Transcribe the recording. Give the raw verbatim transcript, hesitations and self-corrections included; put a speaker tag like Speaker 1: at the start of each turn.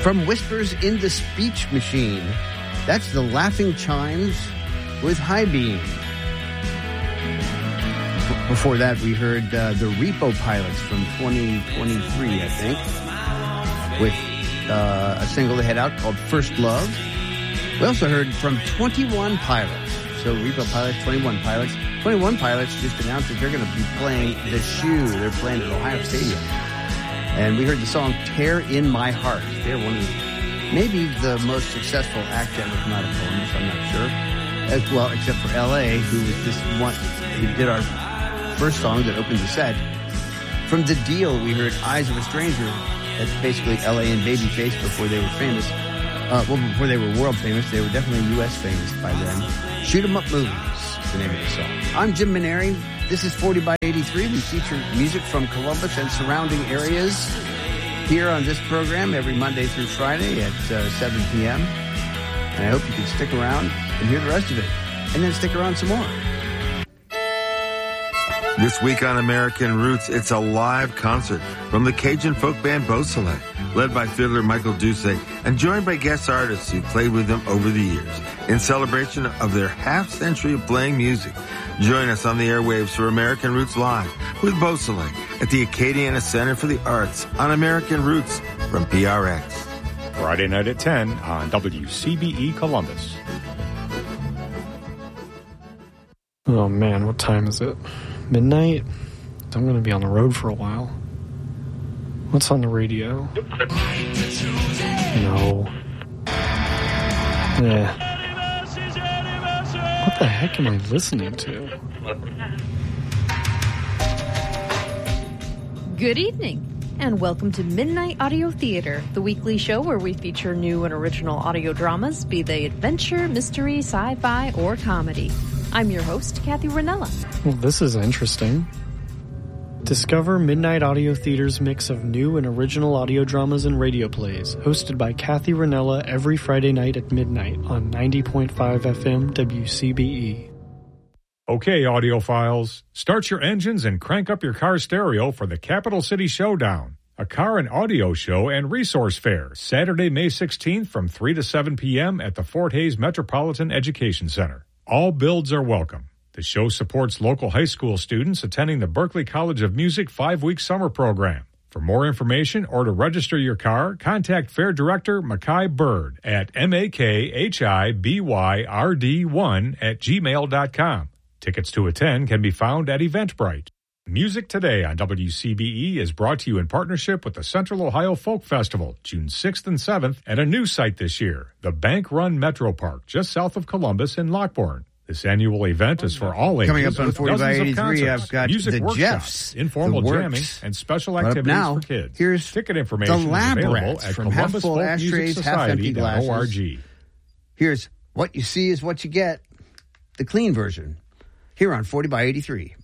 Speaker 1: From Whispers in the Speech Machine, that's the Laughing Chimes with High Beam. B- before that, we heard uh, the Repo Pilots from twenty twenty-three, I think, with uh, a single they had out called First Love. We also heard from twenty-one Pilots. So Repo Pilots, twenty-one Pilots. twenty-one Pilots just announced that they're going to be playing The Shoe. They're playing at Ohio Stadium. And we heard the song Tear in My Heart. They're one of the, maybe the most successful act to ever come out of Columbus, I'm not sure. As well, except for L A, who was this one, who did our first song that opened the set. From The Deal, we heard Eyes of a Stranger. That's basically L A and Babyface before they were famous. Uh, well, before they were world famous, they were definitely U S famous by then. Shoot 'em Up Movies is the name of the song. I'm Jim Maneri. This is forty by eighty-three. We feature music from Columbus and surrounding areas here on this program every Monday through Friday at uh, seven p.m. And I hope you can stick around and hear the rest of it. And then stick around some more.
Speaker 2: This week on American Roots, it's a live concert from the Cajun folk band Beausoleil, led by fiddler Michael Doucet, and joined by guest artists who played with them over the years. In celebration of their half-century of playing music, join us on the airwaves for American Roots Live with Beausoleil at the Acadiana Center for the Arts on American Roots from P R X.
Speaker 3: Friday night at ten on W C B E Columbus.
Speaker 4: Oh man, what time is it? Midnight? I'm going to be on the road for a while. What's on the radio? No. Eh. What the heck am I listening to?
Speaker 5: Good evening, and welcome to Midnight Audio Theater, the weekly show where we feature new and original audio dramas, be they adventure, mystery, sci-fi, or comedy. I'm your host, Kathy Ranella.
Speaker 4: Well, this is interesting. Discover Midnight Audio Theater's mix of new and original audio dramas and radio plays, hosted by Kathy Ranella every Friday night at midnight on ninety point five F M W C B E.
Speaker 3: Okay, audiophiles, start your engines and crank up your car stereo for the Capital City Showdown, a car and audio show and resource fair, Saturday, May sixteenth from three to seven p.m. at the Fort Hays Metropolitan Education Center. All builds are welcome. The show supports local high school students attending the Berklee College of Music five-week summer program. For more information or to register your car, contact Fair Director Mackay Bird at M A K H I B Y R D one at gmail dot com. Tickets to attend can be found at Eventbrite. Music Today on W C B E is brought to you in partnership with the Central Ohio Folk Festival, June sixth and seventh, at a new site this year, the Bank Run Metro Park, just south of Columbus in Lockbourne. This annual event is for all ages.
Speaker 1: Coming up on forty by eighty-three, I've got
Speaker 3: music
Speaker 1: the
Speaker 3: workshops,
Speaker 1: Jeffs,
Speaker 3: informal
Speaker 1: the
Speaker 3: jamming, and special activities
Speaker 1: now,
Speaker 3: for kids.
Speaker 1: Here's
Speaker 3: Ticket information
Speaker 1: the Lab
Speaker 3: is available
Speaker 1: Rats
Speaker 3: at
Speaker 1: from Half Full Ashtrays, Half Empty Glasses.
Speaker 3: org.
Speaker 1: Here's What You See Is What You Get, the clean version, here on forty by eighty-three.